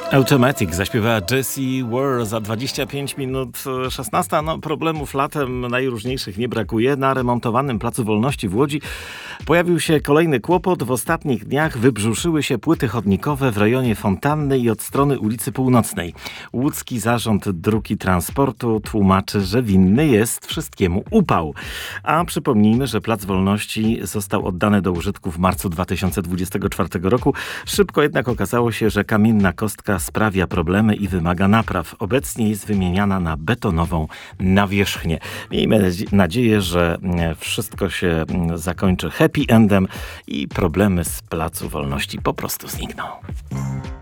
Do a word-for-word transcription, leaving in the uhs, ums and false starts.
Automatic zaśpiewała Jessie Ware za dwadzieścia pięć minut szesnasta. No, problemów latem najróżniejszych nie brakuje. Na remontowanym Placu Wolności w Łodzi pojawił się kolejny kłopot. W ostatnich dniach wybrzuszyły się płyty chodnikowe w rejonie Fontanny i od strony ulicy Północnej. Łódzki Zarząd Dróg i Transportu tłumaczy, że winny jest wszystkiemu upał. A przypomnijmy, że Plac Wolności został oddany do użytku w marcu dwa tysiące dwudziestego czwartego roku. Szybko jednak okazało się, że kamienna kostka sprawia problemy i wymaga napraw. Obecnie jest wymieniana na betonową nawierzchnię. Miejmy nadzieję, że wszystko się zakończy happy endem i problemy z Placu Wolności po prostu znikną.